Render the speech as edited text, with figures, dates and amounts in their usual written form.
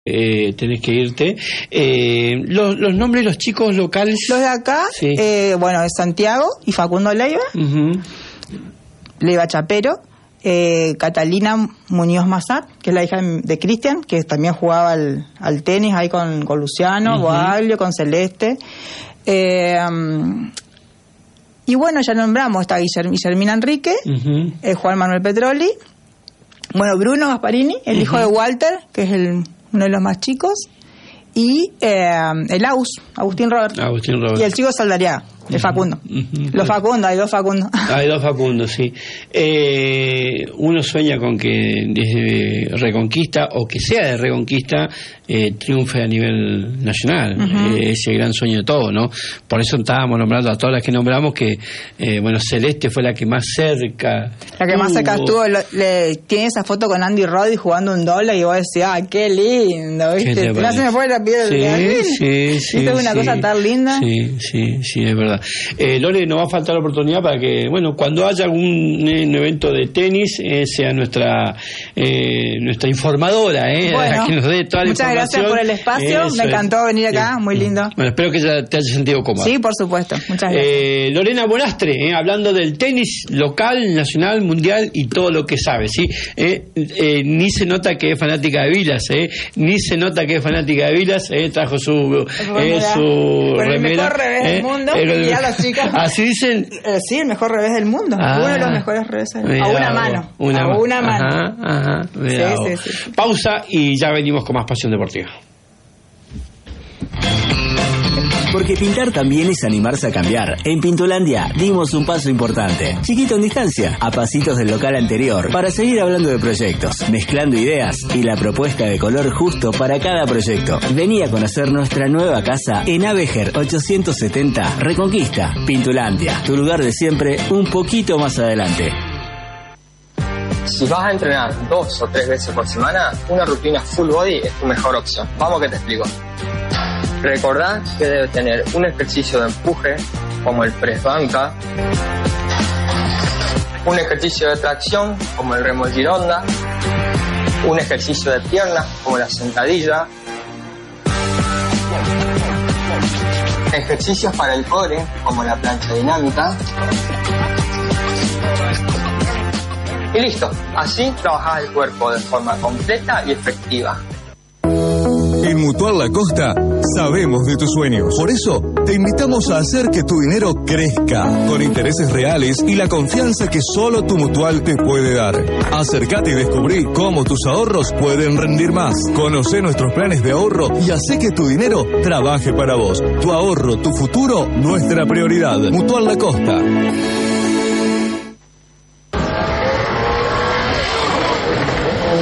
tenés que irte. Los nombres de los chicos locales. Los de acá, sí. Bueno, es Santiago y Facundo Leiva. Uh-huh. Leiva Chapero. Catalina Muñoz Mazar, que es la hija de Cristian, que también jugaba al tenis ahí con Luciano, uh-huh. Boaglio, con Celeste. Y bueno, ya nombramos, está Guillermina Enrique, uh-huh. Juan Manuel Petroli, bueno, Bruno Gasparini, el uh-huh. hijo de Walter, que es uno de los más chicos, y el Agustín Robert, y el chico Saldariaga, el Facundo. Uh-huh. Los Facundo, hay dos Facundo. Hay dos Facundo, sí. Uno sueña con que desde Reconquista, o que sea de Reconquista, triunfe a nivel nacional. Uh-huh. Ese gran sueño de todo, ¿no? Por eso estábamos nombrando a todas las que nombramos que, bueno, Celeste fue la que más cerca. La que más cerca estuvo, tiene esa foto con Andy Roddy jugando un doble y vos decís, ¡ah, qué lindo! ¿Viste? No se me fue la piel del jardín. Sí, es una cosa tan linda. Sí, es verdad. Lore, nos va a faltar la oportunidad para que, bueno, cuando haya algún evento de tenis, sea nuestra informadora, bueno, que nos dé toda la información. Muchas gracias por el espacio, me encantó venir acá, muy lindo. Bueno, espero que ya te hayas sentido cómoda. Sí, por supuesto, muchas gracias. Lorena Bonastre, hablando del tenis local, nacional, mundial y todo lo que sabe, ¿sí? Ni se nota que es fanática de Vilas, ni se nota que es fanática de Vilas, trajo su remera. El mejor revés del mundo, y a las chicas. ¿Así dicen? Sí, el mejor revés del mundo, uno de los mejores revés del mundo. A una mano. Una mano. Ajá. Sí. Pausa y ya venimos con más Pasión Deportiva. Porque pintar también es animarse a cambiar. En Pintulandia dimos un paso importante, chiquito en distancia, a pasitos del local anterior, para seguir hablando de proyectos, mezclando ideas y la propuesta de color justo para cada proyecto. Vení a conocer nuestra nueva casa en Avejer 870, Reconquista. Pintulandia, tu lugar de siempre, un poquito más adelante. Si vas a entrenar 2 o 3 veces por semana, una rutina full body es tu mejor opción. Vamos que te explico. Recordá que debe tener un ejercicio de empuje, como el press banca, un ejercicio de tracción, como el remo gironda, un ejercicio de piernas, como la sentadilla, ejercicios para el core, como la plancha dinámica, y listo. Así trabajás el cuerpo de forma completa y efectiva. En Mutual La Costa sabemos de tus sueños. Por eso te invitamos a hacer que tu dinero crezca con intereses reales y la confianza que solo tu Mutual te puede dar. Acércate y descubrí cómo tus ahorros pueden rendir más. Conoce nuestros planes de ahorro y hacé que tu dinero trabaje para vos. Tu ahorro, tu futuro, nuestra prioridad. Mutual La Costa.